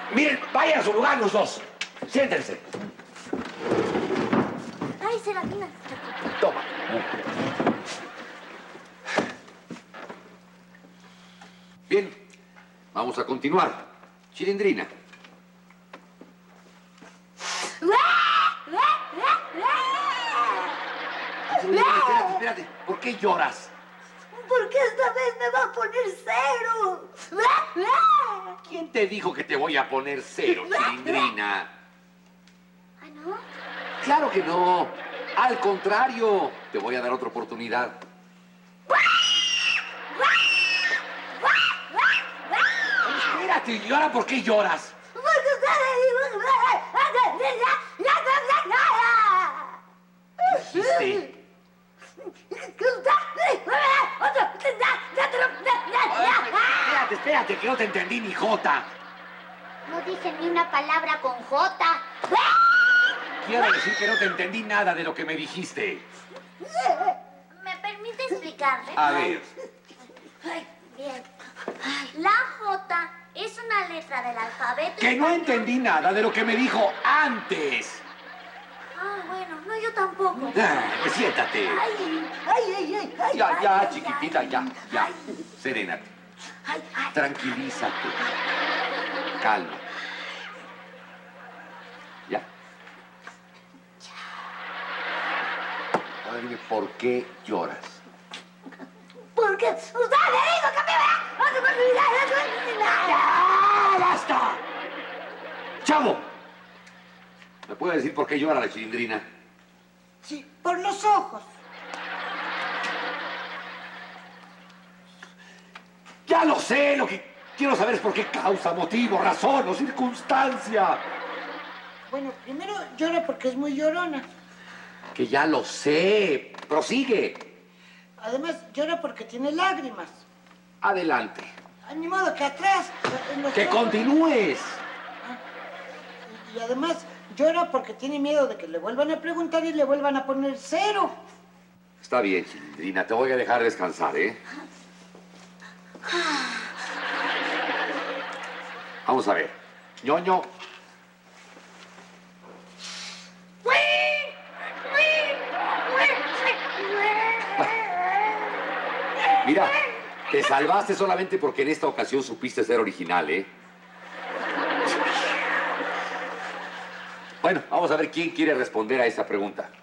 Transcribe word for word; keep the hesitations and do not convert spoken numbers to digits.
Miren, vayan a su lugar los dos. Siéntense. Ay, Serafina. Toma. Bien, vamos a continuar. Chilindrina. Espérate, espérate. ¿Por qué lloras? Porque esta vez me va a poner cero. ¿Quién te dijo que te voy a poner cero, Chilindrina? ¿Ah, no? Claro que no. Al contrario, te voy a dar otra oportunidad. Espérate, ¿y ahora por qué lloras? Porque usted le dijo... ¿Qué dijiste? Espérate, espérate, que no te entendí ni jota. No dije ni una palabra con J. Quiero decir que no te entendí nada de lo que me dijiste. ¿Me permite explicarle? A ver. Ay, bien. La J es una letra del alfabeto Que no español. entendí nada de lo que me dijo antes. Ah, bueno, no, yo tampoco. Ah, pues siéntate. Ay, ay, ay, ay, ay. Ya, ay, ya, ay, chiquitita, ay, ya, ya. ay, Serénate. ay, ay. Tranquilízate. Calma. ¿Ya? Ahora dime, ¿por qué lloras? Porque usted le dijo que me va a oportunidad. ¡Ya! ¡Basta! ¡Chavo! ¿Me puede decir por qué llora la Chilindrina? Sí, por los ojos. ¡Ya lo sé! Lo que quiero saber es por qué causa, motivo, razón o circunstancia. Bueno, primero llora porque es muy llorona. Que ya lo sé. Prosigue. Además, llora porque tiene lágrimas. Adelante. Ah, ni modo que atrás. en los ¡Que ojos. continúes! Y, y además, llora porque tiene miedo de que le vuelvan a preguntar y le vuelvan a poner cero. Está bien, Chilindrina. Te voy a dejar descansar, ¿eh? Vamos a ver. Ñoño. Mira, te salvaste solamente porque en esta ocasión supiste ser original, ¿eh? Bueno, vamos a ver quién quiere responder a esta pregunta.